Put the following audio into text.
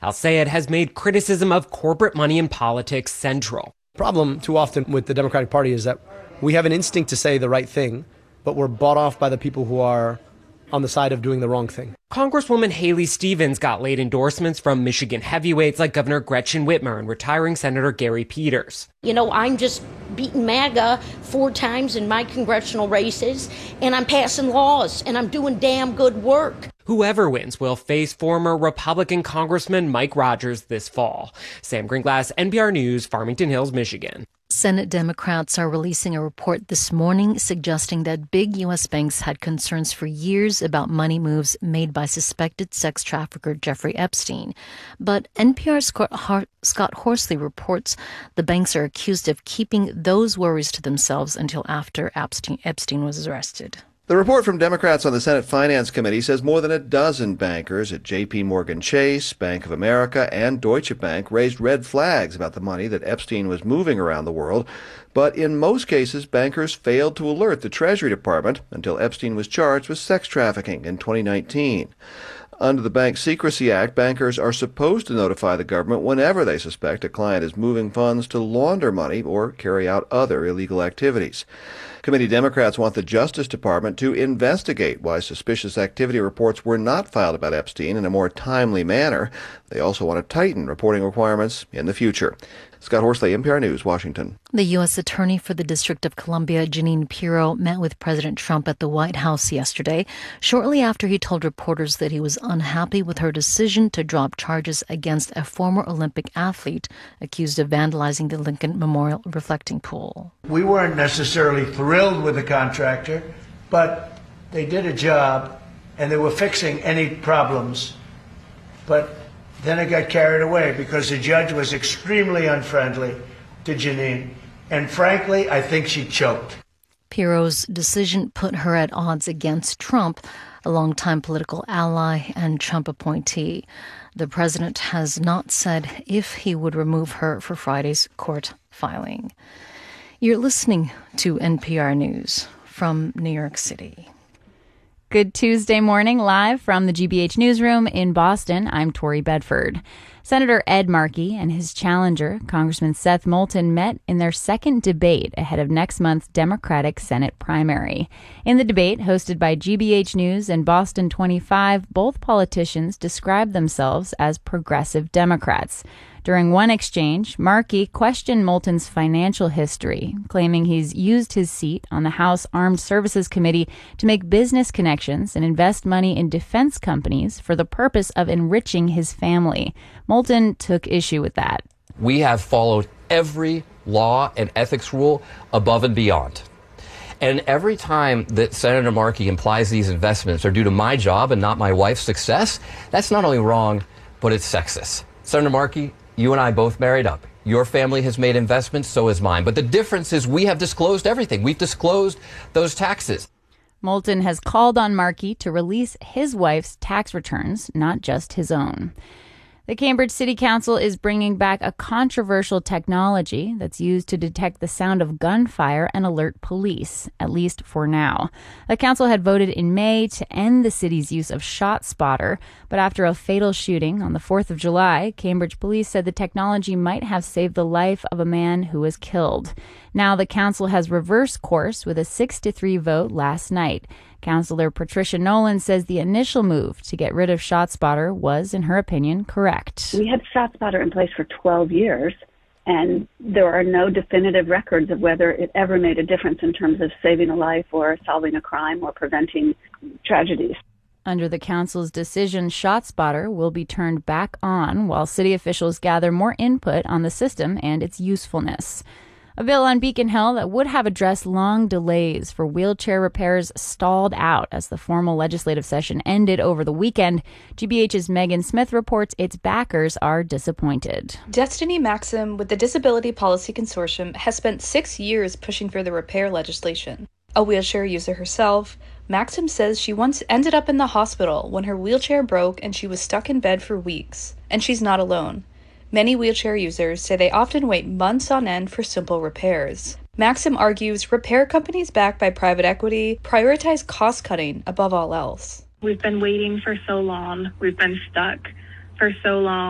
Al-Sayed has made criticism of corporate money in politics central. The problem too often with the Democratic Party is that we have an instinct to say the right thing, but we're bought off by the people who are on the side of doing the wrong thing. Congresswoman Haley Stevens got late endorsements from Michigan heavyweights like Governor Gretchen Whitmer and retiring Senator Gary Peters. You know, I'm just beating MAGA 4 times in my congressional races, and I'm passing laws, and I'm doing damn good work. Whoever wins will face former Republican Congressman Mike Rogers this fall. Sam Greenglass, NPR News, Farmington Hills, Michigan. Senate Democrats are releasing a report this morning suggesting that big U.S. banks had concerns for years about money moves made by suspected sex trafficker Jeffrey Epstein. But NPR's Scott Horsley reports the banks are accused of keeping those worries to themselves until after Epstein was arrested. The report from Democrats on the Senate Finance Committee says more than a dozen bankers at J.P. Morgan Chase, Bank of America, and Deutsche Bank raised red flags about the money that Epstein was moving around the world. But in most cases, bankers failed to alert the Treasury Department until Epstein was charged with sex trafficking in 2019. Under the Bank Secrecy Act, bankers are supposed to notify the government whenever they suspect a client is moving funds to launder money or carry out other illegal activities. Committee Democrats want the Justice Department to investigate why suspicious activity reports were not filed about Epstein in a more timely manner. They also want to tighten reporting requirements in the future. Scott Horsley, NPR News, Washington. The U.S. Attorney for the District of Columbia, Jeanine Pirro, met with President Trump at the White House yesterday, shortly after he told reporters that he was unhappy with her decision to drop charges against a former Olympic athlete accused of vandalizing the Lincoln Memorial reflecting pool. We weren't necessarily thrilled with the contractor, but they did a job and they were fixing any problems. But then it got carried away because the judge was extremely unfriendly to Jeanine. And frankly, I think she choked. Pirro's decision put her at odds against Trump, a longtime political ally and Trump appointee. The president has not said if he would remove her for Friday's court filing. You're listening to NPR News from New York City. Good Tuesday morning, live from the GBH newsroom in Boston. I'm Tori Bedford. Senator Ed Markey and his challenger, Congressman Seth Moulton, met in their second debate ahead of next month's Democratic Senate primary. In the debate, hosted by GBH News and Boston 25, both politicians described themselves as progressive Democrats. During one exchange, Markey questioned Moulton's financial history, claiming he's used his seat on the House Armed Services Committee to make business connections and invest money in defense companies for the purpose of enriching his family. Moulton took issue with that. We have followed every law and ethics rule above and beyond. And every time that Senator Markey implies these investments are due to my job and not my wife's success, that's not only wrong, but it's sexist. Senator Markey, you and I both married up. Your family has made investments, so has mine. But the difference is we have disclosed everything. We've disclosed those taxes. Moulton has called on Markey to release his wife's tax returns, not just his own. The Cambridge City Council is bringing back a controversial technology that's used to detect the sound of gunfire and alert police, at least for now. The council had voted in May to end the city's use of ShotSpotter, but after a fatal shooting on the 4th of July, Cambridge police said the technology might have saved the life of a man who was killed. Now the council has reversed course with a 6-3 vote last night. Councilor Patricia Nolan says the initial move to get rid of ShotSpotter was, in her opinion, correct. We had ShotSpotter in place for 12 years, and there are no definitive records of whether it ever made a difference in terms of saving a life or solving a crime or preventing tragedies. Under the council's decision, ShotSpotter will be turned back on while city officials gather more input on the system and its usefulness. A bill on Beacon Hill that would have addressed long delays for wheelchair repairs stalled out as the formal legislative session ended over the weekend. GBH's Megan Smith reports its backers are disappointed. Destiny Maxim with the Disability Policy Consortium has spent 6 years pushing for the repair legislation. A wheelchair user herself, Maxim says she once ended up in the hospital when her wheelchair broke and she was stuck in bed for weeks. And she's not alone. Many wheelchair users say they often wait months on end for simple repairs. Maxim argues repair companies backed by private equity prioritize cost-cutting above all else. We've been waiting for so long. We've been stuck for so long.